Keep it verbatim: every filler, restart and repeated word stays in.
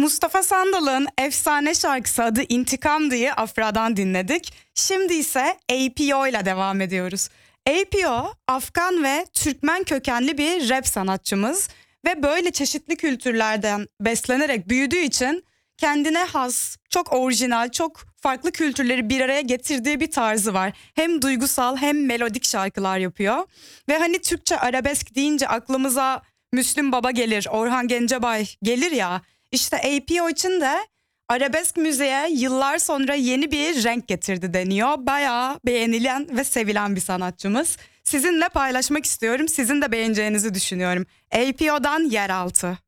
Mustafa Sandal'ın efsane şarkısı adı İntikamdı'yı Afra'dan dinledik. Şimdi ise A P O ile devam ediyoruz. A P O, Afgan ve Türkmen kökenli bir rap sanatçımız ve böyle çeşitli kültürlerden beslenerek büyüdüğü için kendine has, çok orijinal, çok farklı kültürleri bir araya getirdiği bir tarzı var. Hem duygusal hem melodik şarkılar yapıyor. Ve hani Türkçe arabesk deyince aklımıza Müslüm Baba gelir, Orhan Gencebay gelir ya. İşte A P O için de arabesk müziğe yıllar sonra yeni bir renk getirdi deniyor. Bayağı beğenilen ve sevilen bir sanatçımız. Sizinle paylaşmak istiyorum. Sizin de beğeneceğinizi düşünüyorum. A P O'dan Yeraltı.